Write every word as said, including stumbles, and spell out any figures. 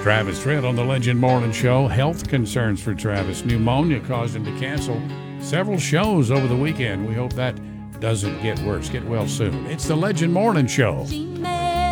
Travis Tritt on the Legend Morning Show. Health concerns for Travis. Pneumonia caused him to cancel several shows over the weekend. We hope that doesn't get worse. Get well soon. It's the Legend Morning Show.